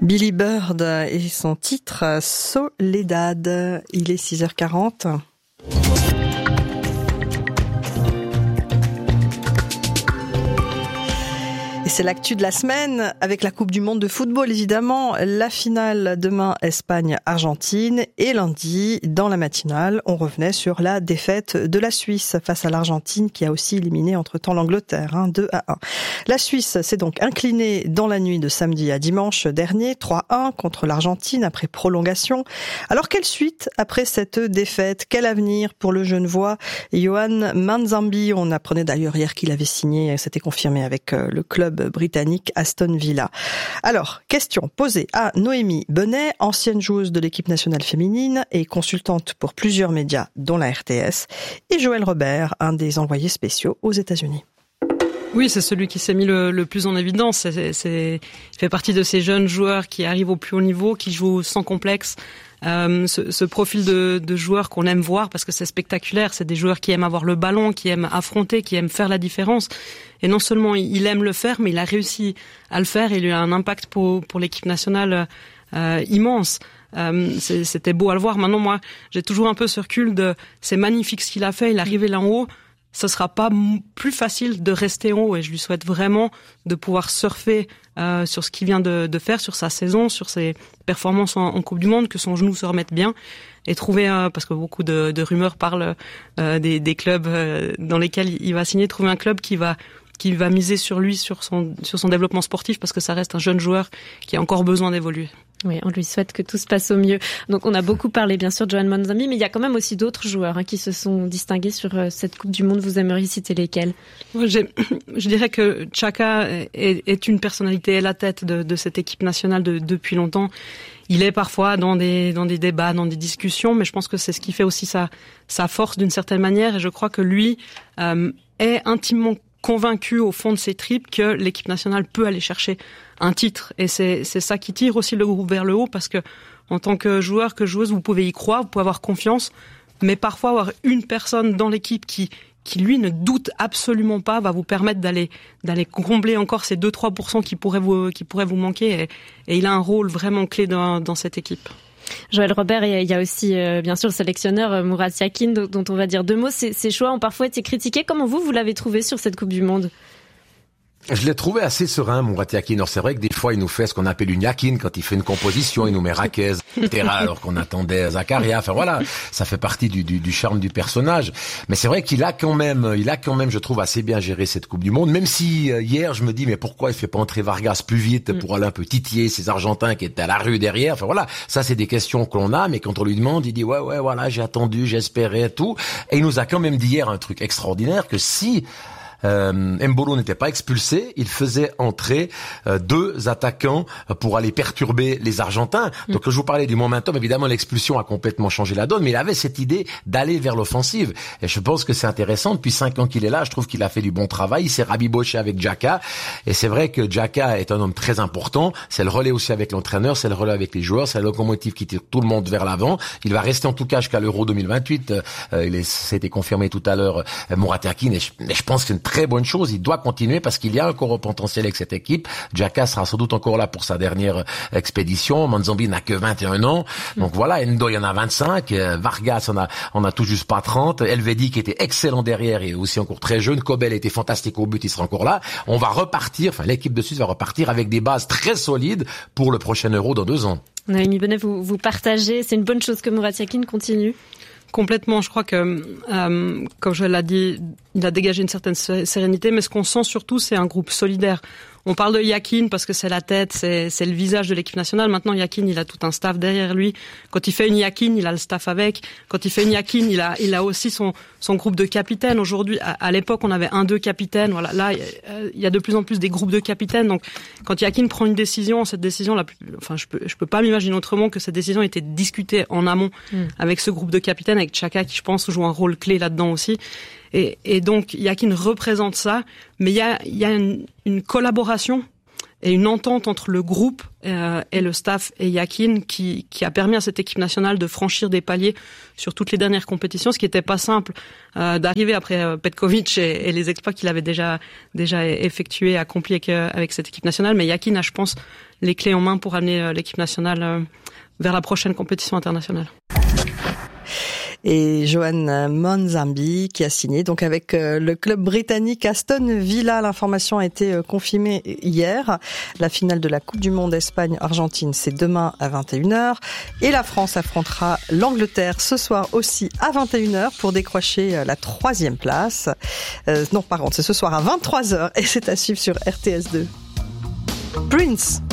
Billy Bird et son titre Soledad. Il est 6h40. Et c'est l'actu de la semaine avec la Coupe du Monde de football, évidemment. La finale demain, Espagne-Argentine. Et lundi, dans la matinale, on revenait sur la défaite de la Suisse face à l'Argentine qui a aussi éliminé entre-temps l'Angleterre, 2-1. La Suisse s'est donc inclinée dans la nuit de samedi à dimanche dernier, 3-1 contre l'Argentine après prolongation. Alors quelle suite après cette défaite? Quel avenir pour le Genevois Yohan Manzambi? On apprenait d'ailleurs hier qu'il avait signé, c'était confirmé avec le club britannique Aston Villa. Alors, question posée à Noémie Benet, ancienne joueuse de l'équipe nationale féminine et consultante pour plusieurs médias, dont la RTS, et Joël Robert, un des envoyés spéciaux aux États-Unis. Oui, c'est celui qui s'est mis le plus en évidence. Il fait partie de ces jeunes joueurs qui arrivent au plus haut niveau, qui jouent sans complexe. Ce profil de joueurs qu'on aime voir parce que c'est spectaculaire, c'est des joueurs qui aiment avoir le ballon, qui aiment affronter, qui aiment faire la différence. Et non seulement il aime le faire, mais il a réussi à le faire et il a un impact pour l'équipe nationale immense. C'était beau à le voir. Maintenant, moi, j'ai toujours un peu ce recul de c'est magnifique ce qu'il a fait, il est arrivé là en haut. Ce sera pas plus facile de rester en haut et je lui souhaite vraiment de pouvoir surfer sur ce qu'il vient de faire, sur sa saison, sur ses performances en Coupe du Monde, que son genou se remette bien et trouver, parce que beaucoup de rumeurs parlent des clubs dans lesquels il va signer, trouver un club qui va miser sur lui, sur son développement sportif, parce que ça reste un jeune joueur qui a encore besoin d'évoluer. Oui, on lui souhaite que tout se passe au mieux. Donc on a beaucoup parlé bien sûr de Yohan Manzambi, mais il y a quand même aussi d'autres joueurs qui se sont distingués sur cette Coupe du Monde. Vous aimeriez citer lesquels? Moi, je dirais que Xhaka est une personnalité à la tête de cette équipe nationale depuis longtemps. Il est parfois dans des débats, dans des discussions, mais je pense que c'est ce qui fait aussi sa force d'une certaine manière. Et je crois que lui est intimement convaincu au fond de ses tripes que l'équipe nationale peut aller chercher un titre. Et c'est ça qui tire aussi le groupe vers le haut, parce que en tant que joueur, que joueuse, vous pouvez y croire, vous pouvez avoir confiance, mais parfois avoir une personne dans l'équipe qui lui ne doute absolument pas, va vous permettre d'aller combler encore ces 2-3% qui pourraient vous manquer. Et il a un rôle vraiment clé dans cette équipe. Joël Robert, il y a aussi bien sûr le sélectionneur Murat Yakin dont on va dire deux mots. Ces choix ont parfois été critiqués. Comment vous l'avez trouvé sur cette Coupe du Monde? Je l'ai trouvé assez serein, Murat Yakin. Alors c'est vrai que des fois, il nous fait ce qu'on appelle une Yakin quand il fait une composition, il nous met Raquez, etc., alors qu'on attendait Zakaria. Enfin voilà, ça fait partie du charme du personnage. Mais c'est vrai qu'il a quand même, je trouve, assez bien géré cette Coupe du Monde. Même si hier, je me dis, mais pourquoi il fait pas entrer Vargas plus vite pour aller un peu titiller ces Argentins qui étaient à la rue derrière. Enfin voilà, ça c'est des questions que l'on a, mais quand on lui demande, il dit ouais, voilà, j'ai attendu, j'espérais tout. Et il nous a quand même dit hier un truc extraordinaire, que si Embolo n'était pas expulsé, il faisait entrer deux attaquants pour aller perturber les Argentins. Donc je vous parlais du momentum, évidemment l'expulsion a complètement changé la donne, mais il avait cette idée d'aller vers l'offensive. Et je pense que c'est intéressant, depuis 5 ans qu'il est là, je trouve qu'il a fait du bon travail, il s'est rabiboché avec Xhaka, et c'est vrai que Xhaka est un homme très important, c'est le relais aussi avec l'entraîneur, c'est le relais avec les joueurs, c'est la locomotive qui tire tout le monde vers l'avant. Il va rester en tout cas jusqu'à l'Euro 2028, c'était confirmé tout à l'heure, Murat Yakin, et je pense que c'est une très bonne chose, il doit continuer parce qu'il y a encore un potentiel avec cette équipe. Xhaka sera sans doute encore là pour sa dernière expédition. Manzambi n'a que 21 ans. Donc voilà, Endo il en a 25, Vargas on a tout juste pas 30, Elvedi qui était excellent derrière et aussi encore très jeune, Kobel était fantastique au but, il sera encore là. On va repartir, l'équipe de Suisse va repartir avec des bases très solides pour le prochain Euro dans 2 ans. Noémie Benet, vous partagez, c'est une bonne chose que Murat Yakin continue? Complètement, je crois que, comme je l'ai dit, il a dégagé une certaine sérénité, mais ce qu'on sent surtout, c'est un groupe solidaire. On parle de Yakin parce que c'est la tête, c'est le visage de l'équipe nationale. Maintenant, Yakin, il a tout un staff derrière lui. Quand il fait une Yakin, il a le staff avec. Quand il fait une Yakin, il a aussi son groupe de capitaines. Aujourd'hui, à l'époque, on avait 1-2 capitaines. Voilà, là, il y a de plus en plus des groupes de capitaines. Donc, quand Yakin prend une décision, cette décision, je peux pas m'imaginer autrement que cette décision ait été discutée en amont avec ce groupe de capitaines, avec Xhaka qui, je pense, joue un rôle clé là-dedans aussi. Et donc, Yakin représente ça, mais il y a une collaboration et une entente entre le groupe et le staff et Yakin qui a permis à cette équipe nationale de franchir des paliers sur toutes les dernières compétitions, ce qui n'était pas simple d'arriver après Petkovic et les exploits qu'il avait déjà effectués, accomplis avec cette équipe nationale. Mais Yakin a, je pense, les clés en main pour amener l'équipe nationale vers la prochaine compétition internationale. Et Johan Monzambi qui a signé donc avec le club britannique Aston Villa. L'information a été confirmée hier. La finale de la Coupe du Monde Espagne-Argentine, c'est demain à 21h. Et la France affrontera l'Angleterre ce soir aussi à 21h pour décrocher la 3e place. Non, par contre, c'est ce soir à 23h et c'est à suivre sur RTS2. Prince.